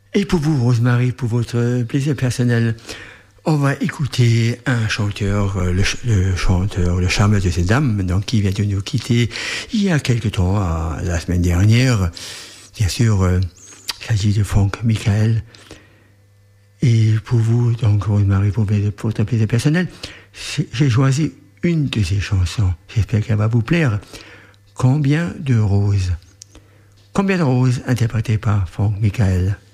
Et pour vous, Rosemary, pour votre plaisir personnel, on va écouter un chanteur, le charmeur de ces âmes, donc, qui vient de nous quitter il y a quelque temps, la semaine dernière. Bien sûr, il s'agit de Franck Michael. Et pour vous, donc, Rosemary, pour votre plaisir personnel, j'ai choisi une de ses chansons. J'espère qu'elle va vous plaire. Combien de roses? Combien de roses interprétées par Franck Michael?